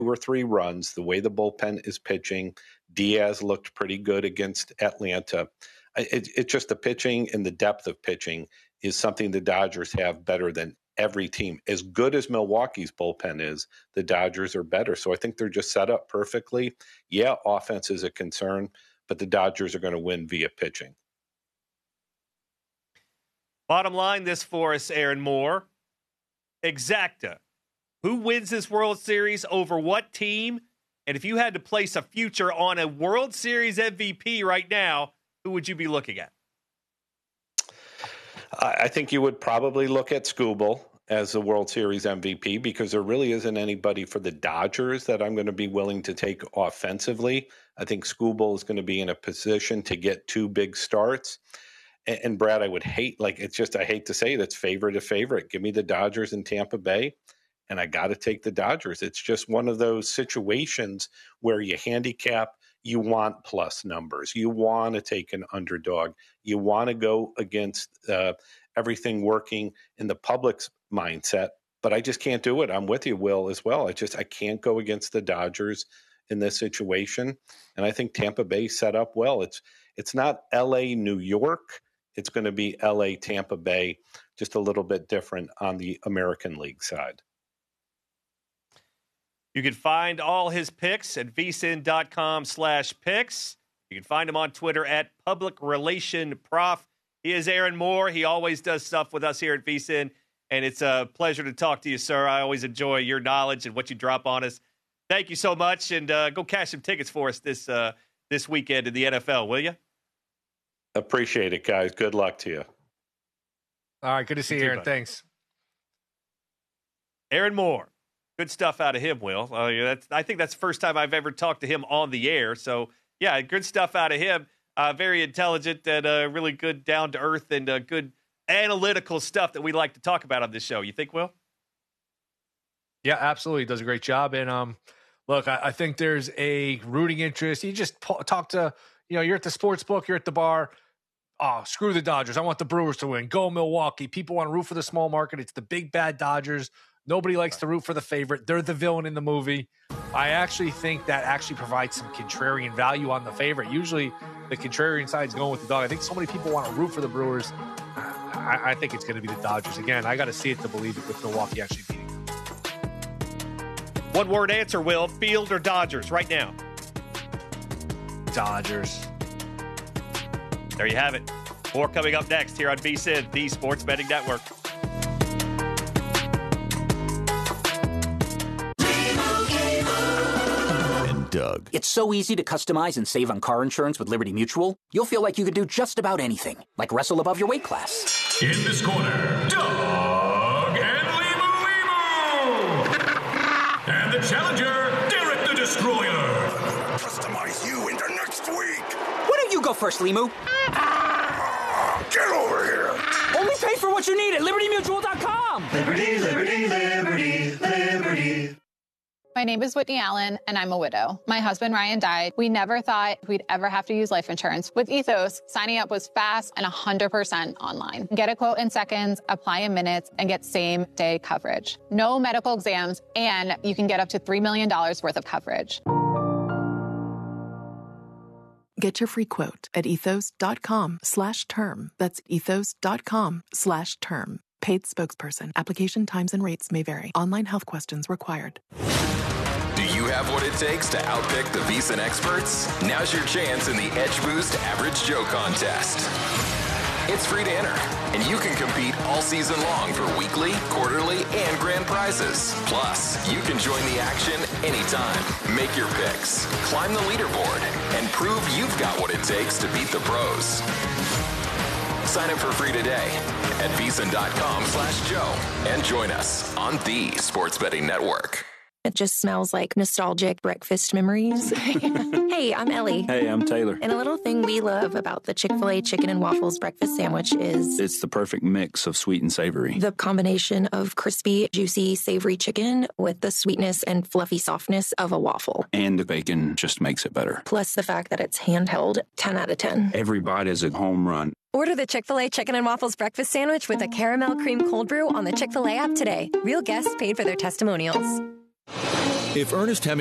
or three runs, the way the bullpen is pitching. Diaz looked pretty good against Atlanta. It's just the pitching and the depth of pitching is something the Dodgers have better than every team. As good as Milwaukee's bullpen is, the Dodgers are better. So I think they're just set up perfectly. Yeah, offense is a concern, but the Dodgers are going to win via pitching. Bottom line this for us, Aaron Moore. Exacta. Who wins this World Series over what team? And if you had to place a future on a World Series MVP right now, who would you be looking at? I think you would probably look at Skubal as the World Series MVP because there really isn't anybody for the Dodgers that I'm going to be willing to take offensively. I think Skubal is going to be in a position to get two big starts. And Brad, I would hate, I hate to say it, it's favorite to favorite. Give me the Dodgers in Tampa Bay, and I got to take the Dodgers. It's just one of those situations where you handicap, you want plus numbers. You want to take an underdog. You want to go against everything working in the public's mindset, but I just can't do it. I'm with you, Will, as well. I can't go against the Dodgers in this situation, and I think Tampa Bay set up well. It's not L.A., New York. It's going to be L.A., Tampa Bay, just a little bit different on the American League side. You can find all his picks at vsin.com/picks. You can find him on Twitter at publicrelationprof. He is Aaron Moore. He always does stuff with us here at VSiN, and it's a pleasure to talk to you, sir. I always enjoy your knowledge and what you drop on us. Thank you so much, and go cash some tickets for us this weekend in the NFL, will you? Appreciate it, guys. Good luck to you. All right, good to see you, Aaron. Buddy. Thanks. Aaron Moore. Good stuff out of him, Will. I think that's the first time I've ever talked to him on the air. So, yeah, good stuff out of him. Very intelligent and really good down-to-earth and good analytical stuff that we like to talk about on this show. You think, Will? Yeah, absolutely. He does a great job. And, look, I think there's a rooting interest. You just talk to, you're at the sports book, you're at the bar. Oh, screw the Dodgers. I want the Brewers to win. Go Milwaukee. People want to root for the small market. It's the big, bad Dodgers. Nobody likes to root for the favorite. They're the villain in the movie. I actually think that actually provides some contrarian value on the favorite. Usually the contrarian side is going with the dog. I think so many people want to root for the Brewers. I think it's going to be the Dodgers. Again, I got to see it to believe it with Milwaukee actually beating them. One word answer, Will. Field or Dodgers right now? Dodgers. There you have it. More coming up next here on VSiN, the Sports Betting Network. Doug. It's so easy to customize and save on car insurance with Liberty Mutual. You'll feel like you could do just about anything, like wrestle above your weight class. In this corner, Doug and Limu. And the challenger, Derek the Destroyer. Customize you into next week. Why don't you go first, Limu? Get over here. Only pay for what you need at LibertyMutual.com. Liberty, liberty, liberty, liberty. My name is Whitney Allen, and I'm a widow. My husband, Ryan, died. We never thought we'd ever have to use life insurance. With Ethos, signing up was fast and 100% online. Get a quote in seconds, apply in minutes, and get same-day coverage. No medical exams, and you can get up to $3 million worth of coverage. Get your free quote at ethos.com/term. That's ethos.com/term. Paid spokesperson. Application times and rates may vary. Online health questions required. Do you have what it takes to outpick the VSiN experts? Now's your chance in the Edge Boost Average Joe contest. It's free to enter, and you can compete all season long for weekly, quarterly, and grand prizes. Plus, you can join the action anytime. Make your picks, climb the leaderboard, and prove you've got what it takes to beat the pros. Sign up for free today at VSiN.com/Joe and join us on the Sports Betting Network. It just smells like nostalgic breakfast memories. Hey, I'm Ellie. Hey, I'm Taylor. And a little thing we love about the Chick-fil-A chicken and waffles breakfast sandwich is... it's the perfect mix of sweet and savory. The combination of crispy, juicy, savory chicken with the sweetness and fluffy softness of a waffle. And the bacon just makes it better. Plus the fact that it's handheld, 10 out of 10. Every bite is a home run. Order the Chick-fil-A Chicken and Waffles Breakfast Sandwich with a caramel cream cold brew on the Chick-fil-A app today. Real guests paid for their testimonials. If Ernest Hemingway